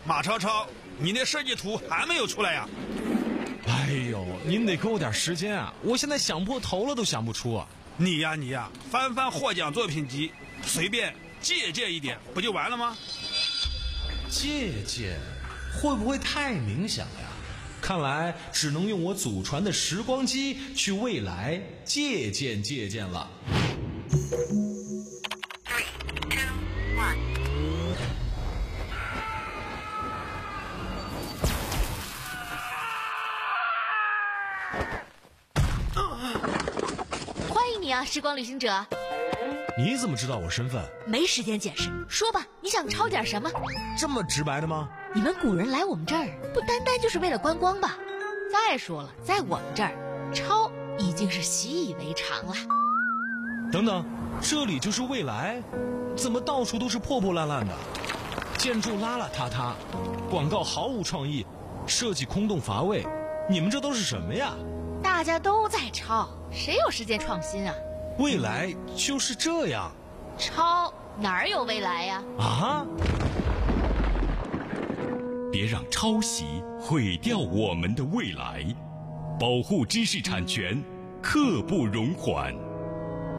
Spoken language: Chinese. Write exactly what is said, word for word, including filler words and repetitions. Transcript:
马超超，你那设计图还没有出来呀？ 哎呦，您得给我点时间啊！我现在想破头了都想不出啊！ 你呀你呀，翻翻获奖作品集，随便借鉴一点，不就完了吗？ 借鉴会不会太冥想呀？看来只能用我祖传的时光机去未来借鉴借鉴了。 欢迎你啊，时光旅行者！ 你怎么知道我身份？ 没时间解释，说吧，你想抄点什么？ 这么直白的吗？ 你们古人来我们这儿，不单单就是为了观光吧？再说了，在我们这儿，抄已经是习以为常了。 等等，这里就是未来？怎么到处都是破破烂烂的？建筑邋邋遢遢，广告毫无创意，设计空洞乏味，你们这都是什么呀？ 大家都在抄，谁有时间创新啊？ 未来就是这样。 抄哪儿有未来呀？ 啊！ 别让抄袭毁掉我们的未来，保护知识产权，刻不容缓。